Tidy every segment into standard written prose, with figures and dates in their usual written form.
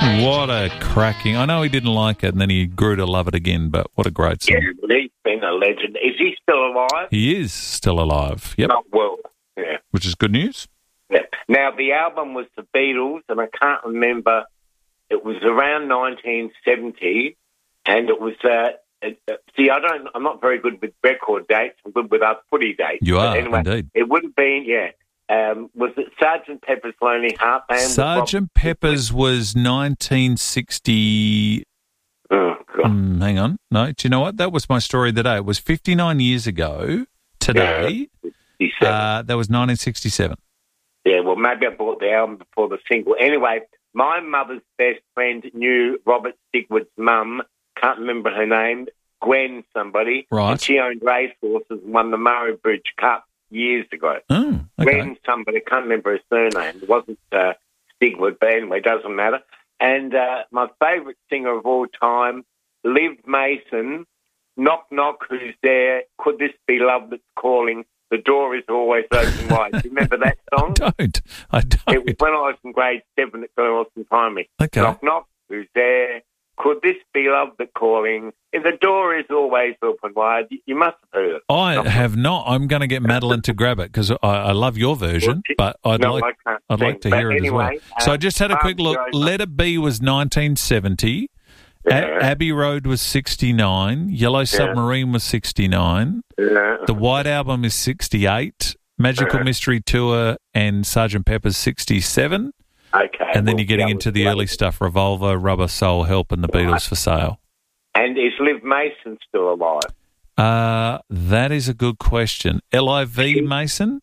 What a cracking... I know he didn't like it and then he grew to love it again, but what a great song. Yeah, he's been a legend. Is he still alive? He is still alive, yep. Not well, yeah. Which is good news. Yeah. Now, the album was the Beatles, and I can't remember. It was around 1970, and it was... I'm not very good with record dates. I'm good with our footy dates. You are, anyway, indeed. It would have been, was it Sgt. Pepper's Lonely Heart Band? Sgt. Pepper's was 1960... Oh, God. hang on. No, do you know what? That was my story today. It was 59 years ago today. Yeah, that was 1967. Yeah, well, maybe I bought the album before the single. Anyway, my mother's best friend knew Robert Stigwood's mum. Can't remember her name. Gwen somebody. Right. And she owned racehorses and won the Murray Bridge Cup years ago. Oh, okay. Gwen somebody, can't remember her surname. It wasn't Stigwood, but anyway, it doesn't matter. And my favourite singer of all time, Liv Mason, Knock Knock, Who's There? Could This Be Love That's Calling? The Door Is Always Open Wide. Do you remember that song? I don't. It was when I was in grade 7 at Girlston Primary. Okay. Knock Knock, Who's There? Could This Be Love That's Calling? If the door is always open wide, you must have heard it. I have not. I'm going to get Madeline to grab it because I love your version, but I'd like to hear it anyway, as well. So I just had a quick look. Let It Be was 1970. Yeah. Abbey Road was 69. Yellow Submarine was 69. Yeah. The White Album is 68. Magical Mystery Tour and Sgt. Pepper's 67. Okay. And then you're getting into the early stuff, Revolver, Rubber Soul, Help, and the Beatles for Sale. And is Liv Mason still alive? That is a good question. L.I.V. Mason?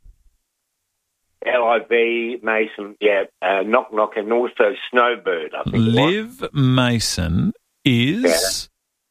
L.I.V. Mason, yeah. Knock Knock, and also Snowbird, I think. Liv Mason is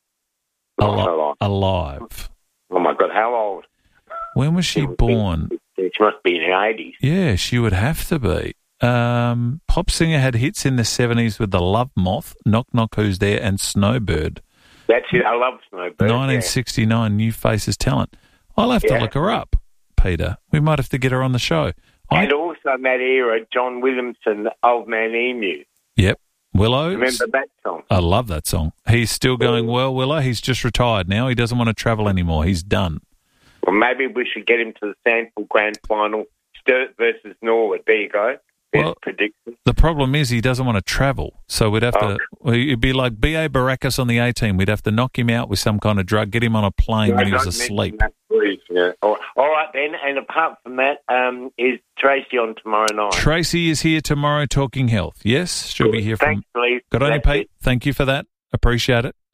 alive. Oh, my God, how old? When was she born? She must be in her 80s. Yeah, she would have to be. Pop singer had hits in the 70s with The Love Moth, Knock Knock, Who's There, and Snowbird. That's it. I love Snowbird. 1969, New Faces Talent. I'll have to look her up, Peter. We might have to get her on the show. And also in that era, John Williamson, Old Man Emu. Yep. Willows. Remember that song? I love that song. He's still going well, Willow. He's just retired now. He doesn't want to travel anymore. He's done. Well, maybe we should get him to the Sandford Grand Final, Sturt versus Norwood. There you go. Well, prediction. The problem is he doesn't want to travel. So we'd have to... It'd be like B.A. Baracus on the A-team. We'd have to knock him out with some kind of drug, get him on a plane when he was asleep. That, please. Yeah. All right, then. And apart from that, is Tracy on tomorrow night? Tracy is here tomorrow talking health. Yes, she'll be here from... Thanks, Lee. Good on you, Pete. Thank you for that. Appreciate it.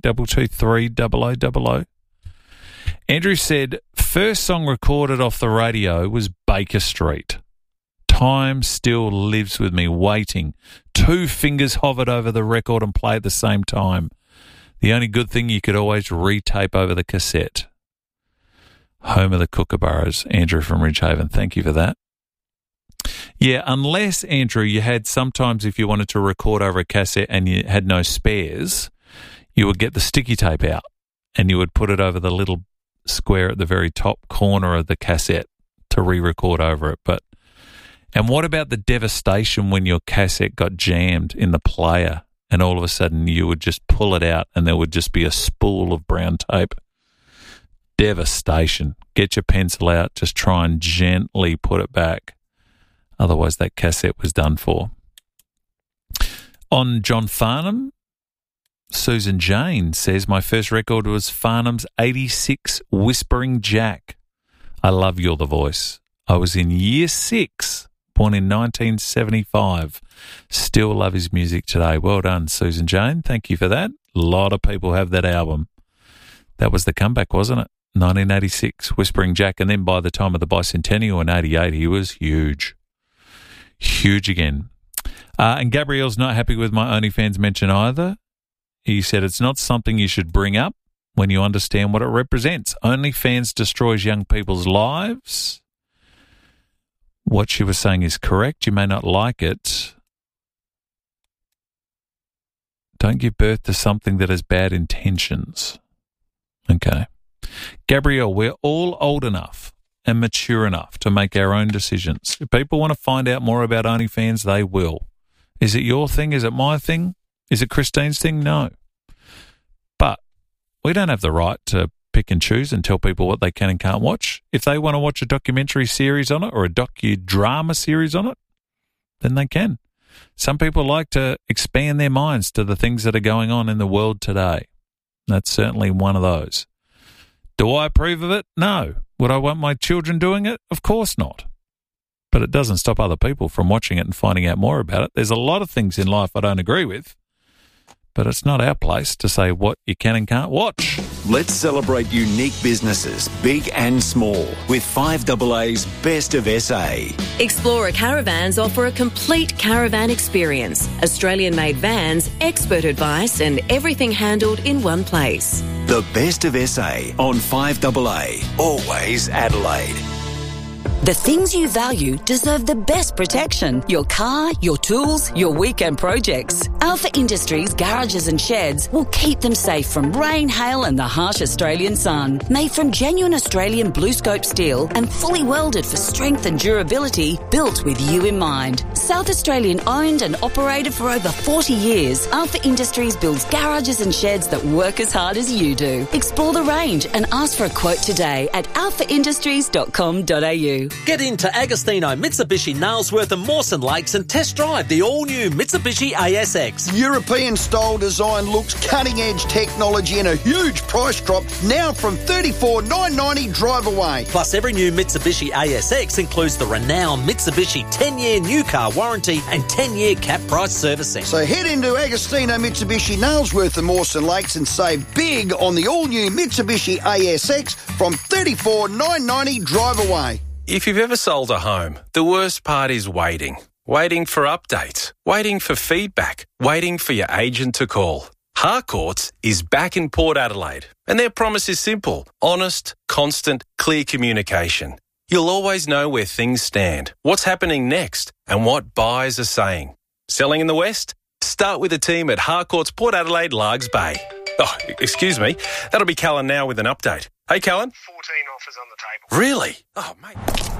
8223 Andrew said, first song recorded off the radio was Baker Street. Time still lives with me, waiting. 2 fingers hovered over the record and played at the same time. The only good thing, you could always retape over the cassette. Home of the Kookaburras, Andrew from Ridgehaven. Thank you for that. Yeah, unless, Andrew, you had sometimes if you wanted to record over a cassette and you had no spares, you would get the sticky tape out and you would put it over the little square at the very top corner of the cassette to re-record over it. And what about the devastation when your cassette got jammed in the player and all of a sudden you would just pull it out and there would just be a spool of brown tape? Devastation. Get your pencil out, just try and gently put it back. Otherwise that cassette was done for. On John Farnham, Susan Jane says, my first record was Farnham's 86 Whispering Jack. I love You're the Voice. I was in year 6. Born in 1975. Still love his music today. Well done, Susan Jane. Thank you for that. A lot of people have that album. That was the comeback, wasn't it? 1986, Whispering Jack. And then by the time of the bicentennial in 88, he was huge. Huge again. And Gabrielle's not happy with my OnlyFans mention either. He said it's not something you should bring up when you understand what it represents. OnlyFans destroys young people's lives. What she was saying is correct. You may not like it. Don't give birth to something that has bad intentions. Okay. Gabrielle, we're all old enough and mature enough to make our own decisions. If people want to find out more about OnlyFans, they will. Is it your thing? Is it my thing? Is it Christine's thing? No. But we don't have the right to pick and choose and tell people what they can and can't watch. If they want to watch a documentary series on it or a docudrama series on it, then they can. Some people like to expand their minds to the things that are going on in the world today. That's certainly one of those. Do I approve of it? No. Would I want my children doing it? Of course not. But it doesn't stop other people from watching it and finding out more about it. There's a lot of things in life I don't agree with, but it's not our place to say what you can and can't watch. Let's celebrate unique businesses, big and small, with 5AA's Best of SA. Explorer Caravans offer a complete caravan experience. Australian-made vans, expert advice and everything handled in one place. The Best of SA on 5AA, always Adelaide. The things you value deserve the best protection. Your car, your tools, your weekend projects. Alpha Industries garages and sheds will keep them safe from rain, hail and the harsh Australian sun. Made from genuine Australian blue scope steel and fully welded for strength and durability, built with you in mind. South Australian owned and operated for over 40 years, Alpha Industries builds garages and sheds that work as hard as you do. Explore the range and ask for a quote today at alphaindustries.com.au. Get into Agostino Mitsubishi Nailsworth and Mawson Lakes and test drive the all-new Mitsubishi ASX. European-style design looks, cutting-edge technology and a huge price drop now from $34,990 drive away. Plus, every new Mitsubishi ASX includes the renowned Mitsubishi 10-year new car warranty and 10-year cap price servicing. So head into Agostino Mitsubishi Nailsworth and Mawson Lakes and save big on the all-new Mitsubishi ASX from $34,990 drive away. If you've ever sold a home, the worst part is waiting. Waiting for updates, waiting for feedback, waiting for your agent to call. Harcourts is back in Port Adelaide, and their promise is simple: honest, constant, clear communication. You'll always know where things stand, what's happening next, and what buyers are saying. Selling in the West? Start with the team at Harcourts Port Adelaide, Largs Bay. Oh, excuse me. That'll be Callan now with an update. Hey, Callan. 14 offers on the table. Really? Oh, mate.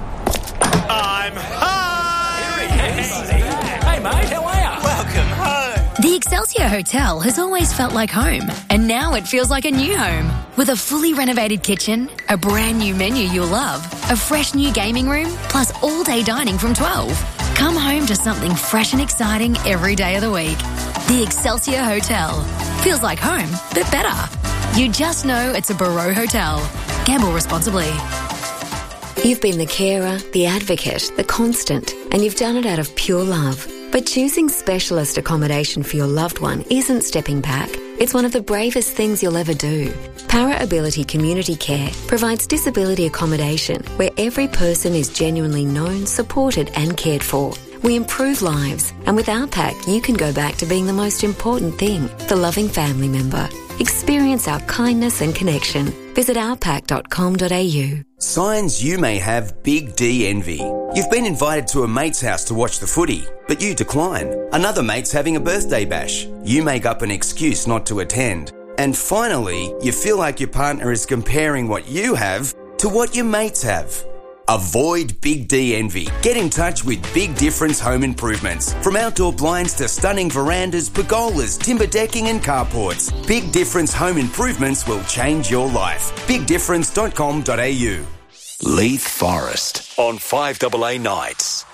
I'm home! Hey, mate, how are you? Welcome home. The Excelsior Hotel has always felt like home, and now it feels like a new home. With a fully renovated kitchen, a brand new menu you'll love, a fresh new gaming room, plus all-day dining from 12. Come home to something fresh and exciting every day of the week. The Excelsior Hotel. Feels like home, but better. You just know it's a Barreau Hotel. Gamble responsibly. You've been the carer, the advocate, the constant, and you've done it out of pure love. But choosing specialist accommodation for your loved one isn't stepping back. It's one of the bravest things you'll ever do. Para Ability Community Care provides disability accommodation where every person is genuinely known, supported and cared for. We improve lives, and with OurPack, you can go back to being the most important thing, the loving family member. Experience our kindness and connection. Visit ourpack.com.au. Signs you may have Big D envy. You've been invited to a mate's house to watch the footy, but you decline. Another mate's having a birthday bash. You make up an excuse not to attend. And finally, you feel like your partner is comparing what you have to what your mates have. Avoid Big D envy. Get in touch with Big Difference Home Improvements. From outdoor blinds to stunning verandas, pergolas, timber decking and carports, Big Difference Home Improvements will change your life. BigDifference.com.au. Leith Forest on 5AA Nights.